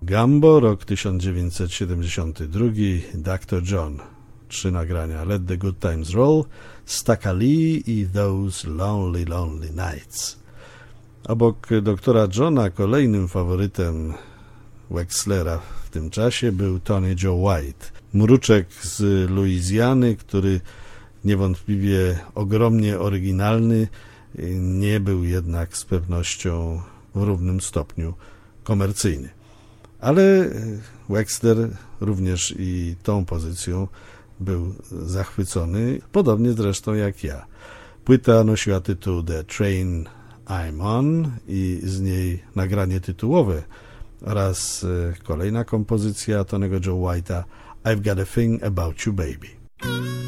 Gumbo, rok 1972, Dr. John. 3 nagrania: Let the Good Times Roll, Stacca Lee i Those Lonely, Lonely Nights. Obok doktora Johna kolejnym faworytem Wexlera w tym czasie był Tony Joe White, mruczek z Luizjany, który niewątpliwie ogromnie oryginalny, nie był jednak z pewnością w równym stopniu komercyjny. Ale Wexler również i tą pozycją był zachwycony, podobnie zresztą jak ja. Płyta nosiła tytuł The Train I'm On i z niej nagranie tytułowe oraz kolejna kompozycja Tonego Joe White'a I've Got a Thing About You Baby.